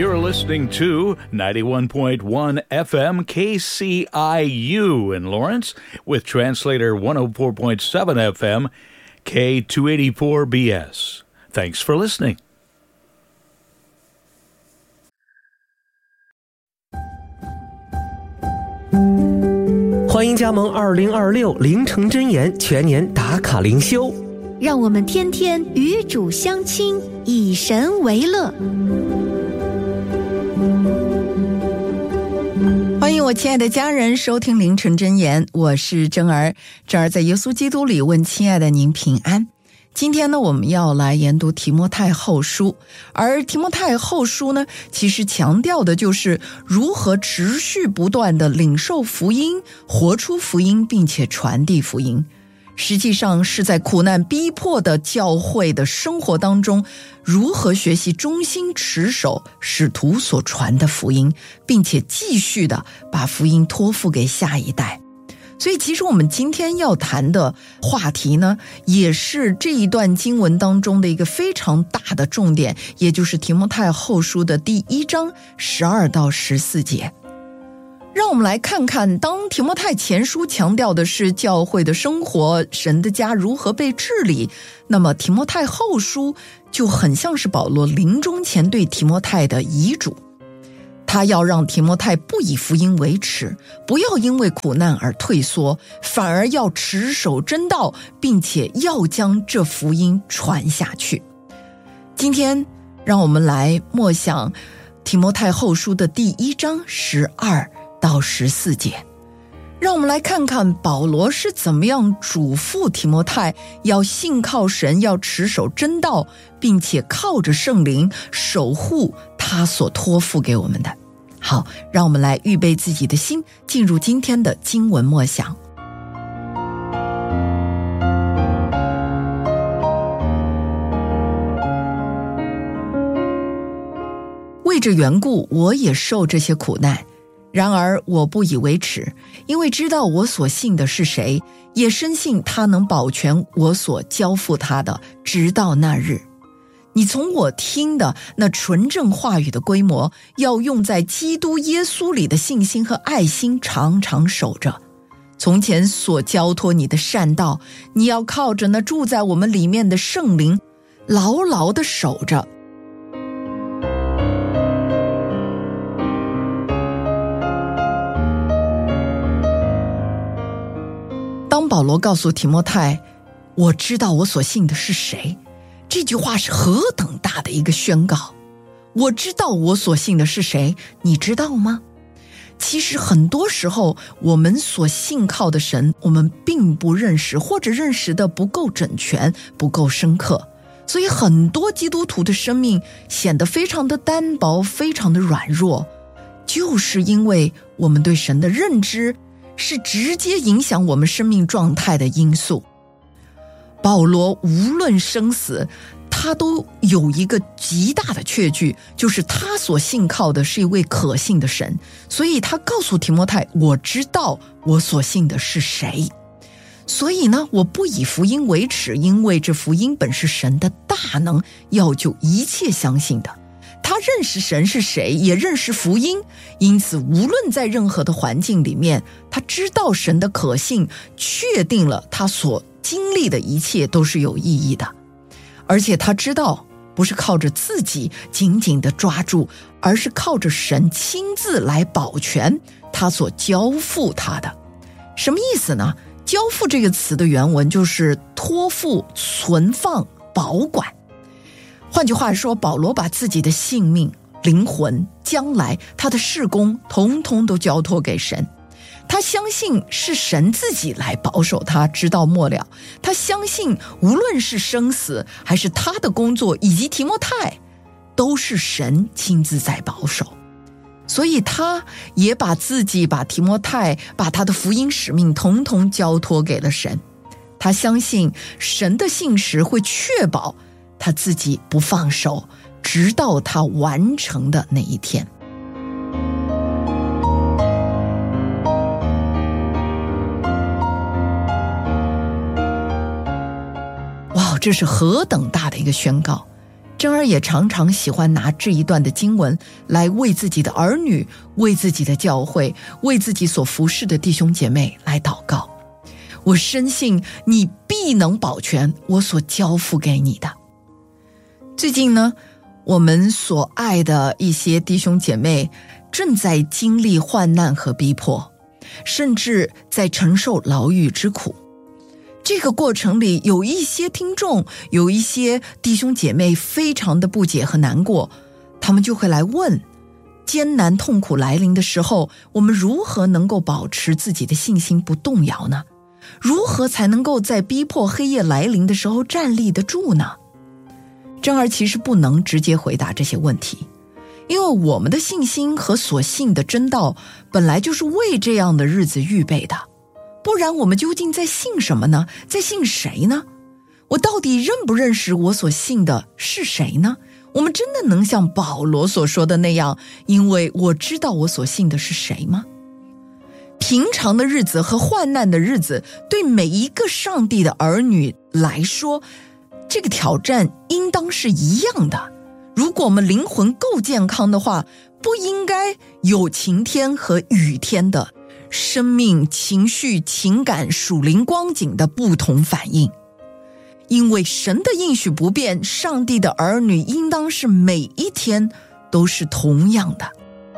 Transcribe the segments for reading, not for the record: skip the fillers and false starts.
You're listening to 91.1 FM KCIU in Lawrence with translator 104.7 FM K284BS. Thanks for listening. 欢迎加盟2026凌晨真言全年打卡灵修， 让我们天天与主相亲，以神为乐。 欢迎我亲爱的家人收听凌晨真言，我是真儿。真儿在耶稣基督里问亲爱的您平安。今天呢，我们要来研读提摩太后书，而提摩太后书呢，其实强调的就是如何持续不断的领受福音，活出福音，并且传递福音。实际上是在苦难逼迫的教会的生活当中，如何学习忠心持守使徒所传的福音，并且继续的把福音托付给下一代。所以其实我们今天要谈的话题呢，也是这一段经文当中的一个非常大的重点，也就是提摩太后书的第1章12到14节。让我们来看看，当提摩太前书强调的是教会的生活，神的家如何被治理，那么提摩太后书就很像是保罗临终前对提摩太的遗嘱。他要让提摩太不以福音为耻，不要因为苦难而退缩，反而要持守真道，并且要将这福音传下去。今天让我们来默想提摩太后书的第1章12到14节。让我们来看看保罗是怎么样嘱咐提摩太要信靠神，要持守真道，并且靠着圣灵守护他所托付给我们的。好，让我们来预备自己的心，进入今天的经文默想。为这缘故，我也受这些苦难，然而我不以为耻，因为知道我所信的是谁，也深信他能保全我所交付他的，直到那日。你从我听的那纯正话语的规模，要用在基督耶稣里的信心和爱心常常守着。从前所交托你的善道，你要靠着那住在我们里面的圣灵，牢牢地守着。当保罗告诉提摩太，我知道我所信的是谁，这句话是何等大的一个宣告。我知道我所信的是谁，你知道吗？其实很多时候我们所信靠的神，我们并不认识，或者认识的不够整全，不够深刻。所以很多基督徒的生命显得非常的单薄，非常的软弱，就是因为我们对神的认知是直接影响我们生命状态的因素。保罗无论生死，他都有一个极大的确据，就是他所信靠的是一位可信的神，所以他告诉提摩太，我知道我所信的是谁。所以呢，我不以福音为耻，因为这福音本是神的大能，要救一切相信的。他认识神是谁，也认识福音，因此无论在任何的环境里面，他知道神的可信，确定了他所经历的一切都是有意义的。而且他知道不是靠着自己紧紧地抓住，而是靠着神亲自来保全他所交付他的。什么意思呢？交付这个词的原文就是托付、存放、保管。换句话说，保罗把自己的性命、灵魂、将来他的事工统统都交托给神。他相信是神自己来保守他直到末了，他相信无论是生死还是他的工作以及提摩太，都是神亲自在保守。所以他也把自己、把提摩太、把他的福音使命统统交托给了神。他相信神的信实会确保他自己不放手，直到他完成的那一天。哇，这是何等大的一个宣告！ 珍儿也常常喜欢拿这一段的经文来为自己的儿女、为自己的教会、为自己所服侍的弟兄姐妹来祷告。我深信你必能保全我所交付给你的。最近呢，我们所爱的一些弟兄姐妹正在经历患难和逼迫，甚至在承受牢狱之苦。这个过程里，有一些听众，有一些弟兄姐妹非常的不解和难过，他们就会来问，艰难痛苦来临的时候，我们如何能够保持自己的信心不动摇呢？如何才能够在逼迫黑夜来临的时候站立得住呢？珍儿其实不能直接回答这些问题，因为我们的信心和所信的真道本来就是为这样的日子预备的，不然我们究竟在信什么呢？在信谁呢？我到底认不认识我所信的是谁呢？我们真的能像保罗所说的那样，因为我知道我所信的是谁吗？平常的日子和患难的日子，对每一个上帝的儿女来说，这个挑战应当是一样的。如果我们灵魂够健康的话，不应该有晴天和雨天的生命、情绪、情感、属灵光景的不同反应。因为神的应许不变，上帝的儿女应当是每一天都是同样的。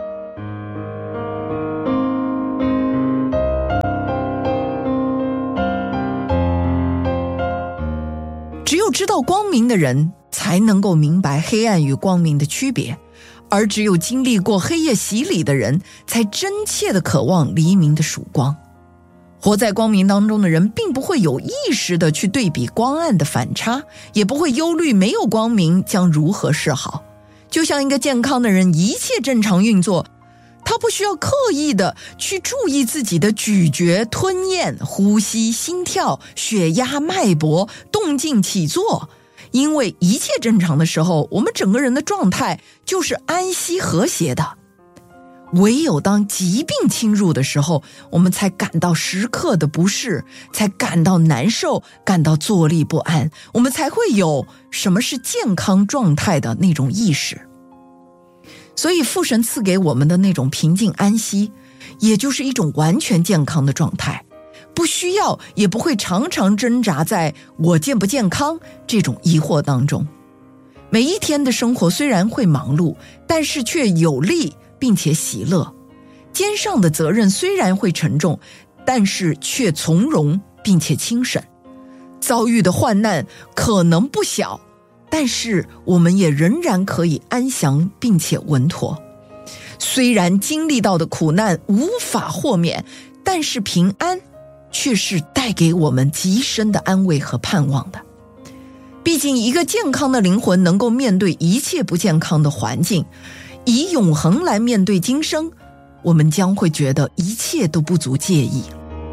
只有知道光明的人才能够明白黑暗与光明的区别，而只有经历过黑夜洗礼的人才真切地渴望黎明的曙光。活在光明当中的人并不会有意识地去对比光暗的反差，也不会忧虑没有光明将如何是好。就像一个健康的人，一切正常运作，他不需要刻意的去注意自己的咀嚼、吞咽、呼吸、心跳、血压、脉搏、动静、起坐，因为一切正常的时候，我们整个人的状态就是安息和谐的。唯有当疾病侵入的时候，我们才感到时刻的不适，才感到难受，感到坐立不安，我们才会有什么是健康状态的那种意识。所以父神赐给我们的那种平静安息，也就是一种完全健康的状态，不需要也不会常常挣扎在我健不健康这种疑惑当中。每一天的生活虽然会忙碌，但是却有力并且喜乐，肩上的责任虽然会沉重，但是却从容并且轻省。遭遇的患难可能不小，但是我们也仍然可以安详并且稳妥。虽然经历到的苦难无法豁免，但是平安却是带给我们极深的安慰和盼望的。毕竟一个健康的灵魂能够面对一切不健康的环境，以永恒来面对今生，我们将会觉得一切都不足介意。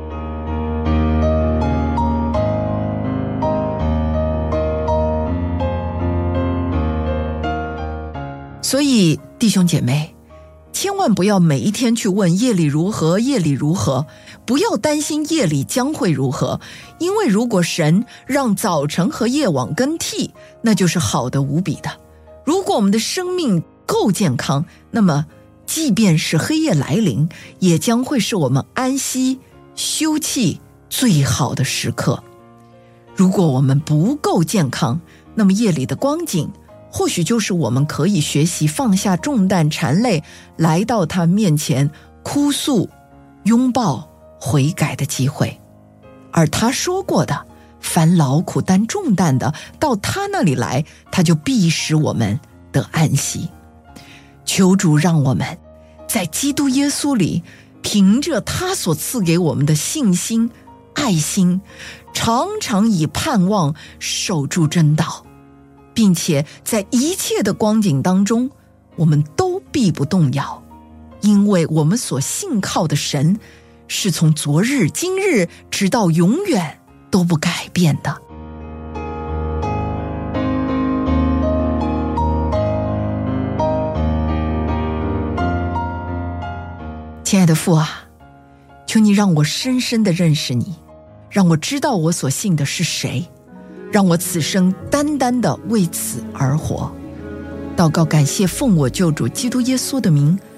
所以弟兄姐妹，千万不要每一天去问夜里如何，夜里如何，不要担心夜里将会如何，因为如果神让早晨和夜晚更替，那就是好的无比的。如果我们的生命够健康，那么即便是黑夜来临，也将会是我们安息休憩最好的时刻。如果我们不够健康，那么夜里的光景或许就是我们可以学习放下重担缠累，来到他面前哭诉、拥抱、悔改的机会。而他说过的，凡劳苦担重担的，到他那里来，他就必使我们得安息。求主让我们在基督耶稣里，凭着他所赐给我们的信心、爱心，常常以盼望守住真道，并且在一切的光景当中，我们都必不动摇，因为我们所信靠的神是从昨日、今日直到永远都不改变的。亲爱的父啊，求你让我深深地认识你，让我知道我所信的是谁，让我此生单单地为此而活。 祷告感谢奉我救主基督耶稣的名，